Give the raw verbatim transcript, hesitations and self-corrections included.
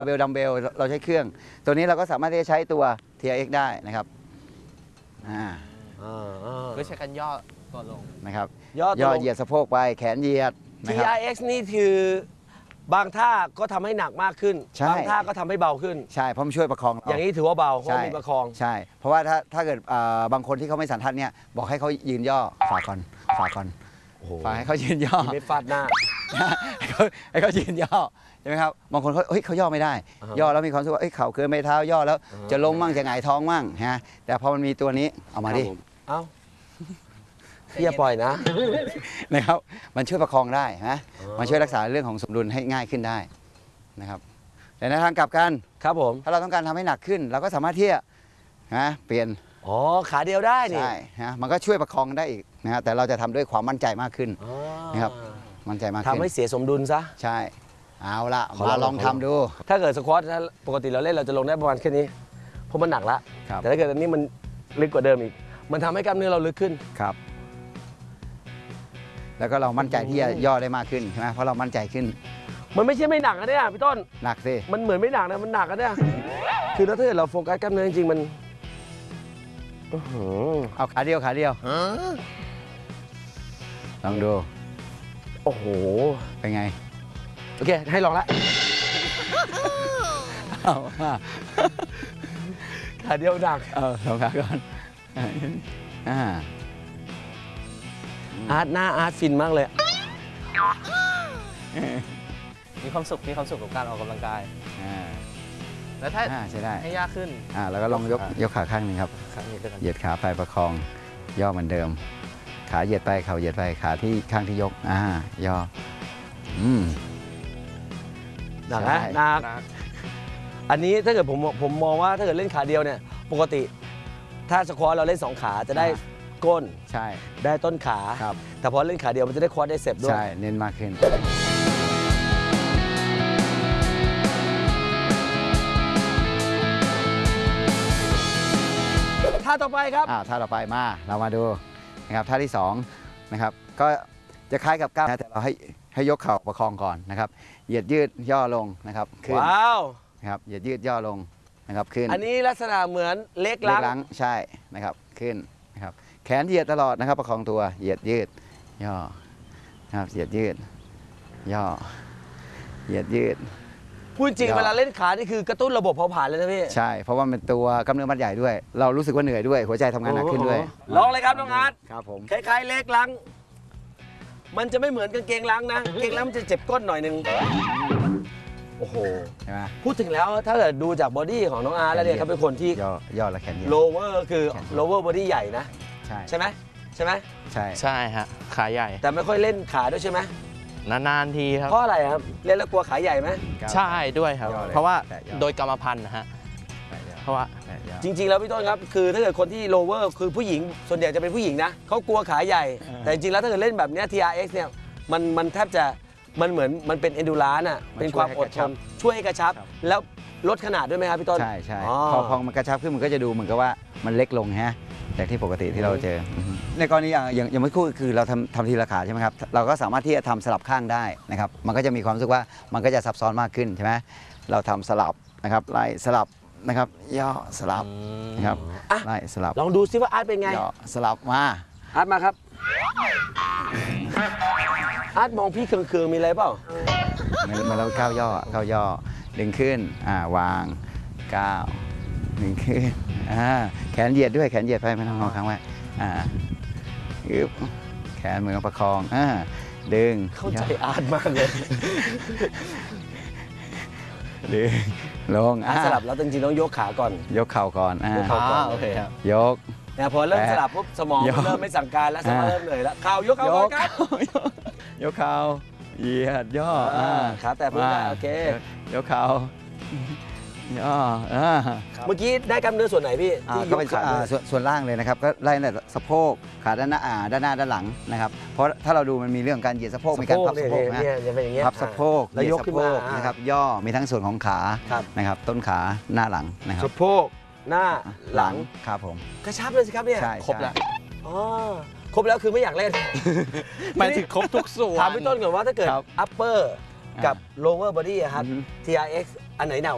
เบลดัมเบลเราใช้เครื่องตัวนี้เราก็สามารถที่จะใช้ตัว ที อาร์ เอ็กซ์ ได้นะครับอ่าก็ใช้กันย่อตัวลงนะครับย่อเหยียดสะโพกไปแขนเหยียดที อาร์ เอ็กซ์ นี่คือบางท่าก็ทำให้หนักมากขึ้นบางท่าก็ทำให้เบาขึ้นใช่เพราะมันช่วยประคองอย่างนี้ถือว่าเบาเพราะมีประคองใช่เพราะว่าถ้าถ้าเกิดบางคนที่เขาไม่สันทัดเนี่ยบอกให้เขายืนย่อฝาก่อนฝาก่อนฝาให้เขายืนย่อไม่ฟาดหน้าให้เขายืนย่อใช่ไหมครับบางคนเขาเฮ้ยเขาย่อไม่ได้ย่อแล้วมีความรู้สึกว่าเอ้ยเข่าเกินไปเท้าย่อแล้วจะล้มมั่งจะหงายท้องมั่งฮะแต่พอมันมีตัวนี้เอามาดิเอ้าพี่อย่าปล่อยนะนะครับมันช่วยประคองได้นะมันช่วยรักษาเรื่องของสมดุลให้ง่ายขึ้นได้นะครับแต่ในทางกลับกันครับผมถ้าเราต้องการทำให้หนักขึ้นเราก็สามารถที่จะนะเปลี่ยนอ๋อขาเดียวได้นี่ใช่ฮะมันก็ช่วยประคองได้อีกนะฮะแต่เราจะทำด้วยความมั่นใจมากขึ้นนะครับมั่นใจมากขึ้นทำให้เสียสมดุลซะใช่เอาละมาลองทำดูถ้าเกิดสควอตปกติเราเล่นเราจะลงได้ประมาณแค่นี้เพราะมันหนักละแต่ถ้าเกิดอันนี้มันลึกกว่าเดิมอีกมันทำให้กล้ามเนื้อเราลึกขึ้นครับแล้วก็เรามั่นใจที่จะย่อได้มากขึ้นใช่ไหมเพราะเรามั่นใจขึ้นมันไม่ใช่ไม่หนักนะเนี่ยพี่ต้นหนักสิมันเหมือนไม่หนักนะมันหนักนะเนี่ยคือถ้าเกิดเราโฟกัสกล้ามเนื้อจริงๆมันเอาขาเดียวขาเดียวลองดูโอ้โหเป็นไงโอเคให้ลองละขาเดียวหนักเออลองขาก่อนอ่าอาร์ตหน้าอาร์ตฟินมากเลยมีความสุขมีความสุขกับการออกกำลังกายแล้วถ้าใช่ได้ให้ยากขึ้นอ่าแล้วก็ลองยกยกขาข้างหนึ่งครับเหยียดขาไปประคองย่อเหมือนเดิมขาเหยียดไปเข่าเหยียดไปขาที่ข้างที่ยกอ่าย่ออืมหนักนะหนักอันนี้ถ้าเกิดผมผมมองว่าถ้าเกิดเล่นขาเดียวเนี่ยปกติถ้าสควอตเราเล่นสองขาจะได้ก้นใช่ได้ต้นขาแต่พอเล่นขาเดียวมันจะได้ควอดได้เซปด้วยใช่เน้นมากขึ้นท่าต่อไปครับอ่าท่าต่อไปมาเรามาดูนะครับท่าที่สองนะครับก็จะคล้ายกับก้าวแต่เราให้ให้ยกเข่าประคองก่อนนะครับเหยียดยืดย่อลงนะครับขึ้นว้าวนะครับเหยียดยืดย่อลงนะครับขึ้นอันนี้ลักษณะเหมือนเล็กลังใช่นะครับขึ้นนะครับแขนเหยียดตลอดนะครับประคองตัวเหยียดยืดย่อนะครับเหยียดยืดย่อเหยียดยืดพูดจริงเวลาเล่นขานี่คือกระตุ้นระบบเผาผลาญเลยนะพี่ใช่เพราะว่าเป็นตัวกล้ามเนื้อมัดใหญ่ด้วยเรารู้สึกว่าเหนื่อยด้วยหัวใจทำงานหนักขึ้นด้วยลองเลยครับน้องอาร์ตครับผมคล้ายๆเล็กลังมันจะไม่เหมือนกางเกงลังนะกางเกงลังมันจะเจ็บก้นหน่อยนึงโอ้โหใช่ไหมพูดถึงแล้วถ้าเกิดดูจากบอดี้ของน้องอาร์ตแล้วเนี่ยเขาเป็นคนที่ย่อย่อและแขน lower คือ lower body ใหญ่นะใช่ใช่ไหมใช่ไหมใช่ใช่ฮะขาใหญ่แต่ไม่ค่อยเล่นขาด้วยใช่ไหมนานๆทีครับเพราะอะไรครับเล่นแล้วกลัวขาใหญ่ไหมใช่ด้วยครับเพราะว่าโดยกรรมพันธุ์นะฮะเพราะว่าจริงๆแล้วพี่ต้นครับคือถ้าเกิดคนที่ lower คือผู้หญิงส่วนใหญ่จะเป็นผู้หญิงนะเขากลัวขาใหญ่แต่จริงๆแล้วถ้าเกิดเล่นแบบนี้ ที อาร์ เอ็กซ์ เนี่ยมันมันแทบจะมันเหมือนมันเป็นเอนดูรานอ่ะเป็นความอดทนช่วยให้กระชับแล้วลดขนาดด้วยไหมครับพี่ต้นใช่ใช่พอพอมันกระชับขึ้นมันก็จะดูเหมือนกับว่ามันเล็กลงฮะจากที่ปกติที่เราเจอในกรณีอย่างอย่างเมื่อกี้คือเราทำทำทีละขาใช่ไหมครับเราก็สามารถที่จะทำสลับข้างได้นะครับมันก็จะมีความรู้สึกว่ามันก็จะซับซ้อนมากขึ้นใช่ไหมเราทำสลับนะครับไล่สลับนะครับย่อสลับนะครับไล่สลับลองดูซิว่าอาร์ตเป็นไงย่อสลับมาอาร์ตมาครับอาร์ตมองพี่เคืองๆมีอะไรเปล่าเหมือนเราก้าวย่อก้าวย่อดึงขึ้นอ่าวางก้าวดึงขึ้นอ่าแขนเหยียดด้วยแขนเหยียดไปไม่ต้องงอค้างไว้อ่าอึบแขนมือประคองอ่าดึงเข้าใจอาร์ตมากเลยดึงลงอ่าสลับแล้วจริงๆต้องยกขาก่อนยกเข่าก่อนอ่าโอเคครับยกเนี่ยพอเริ่มสลับปุ๊บสมองเริ่มไม่สั่งการแล้วสมองเริ่มเหนื่อยแล้วเข่ายกเข่าครับยกเข่าเหยียดย่อขาแต่พื้นได้โอเคยกเข่าย่อเมื่อกี้ได้กล้ามเนื้อส่วนไหนพี่ที่ยกขาส่วนล่างเลยนะครับก็ไล่ตั้งแต่สะโพกขาด้านหน้าด้านหน้าด้านหลังนะครับเพราะถ้าเราดูมันมีเรื่องการเหยียดสะโพกมีการพับสะโพกนะพับสะโพกแล้วยกขึ้นมานะครับย่อมีทั้งส่วนของขานะครับต้นขาหน้าหลังนะครับสะโพกหน้าหลังครับผมกระชับเลยสิครับเนี่ยครบแล้วอ๋อครบแล้วคือไม่อยากเล่นหมายถึงครบทุกส่วนถามพี่ต้นก่อนว่าถ้าเกิด upper กับ lower body ครับ ที อาร์ เอ็กซ์ อันไหนหนัก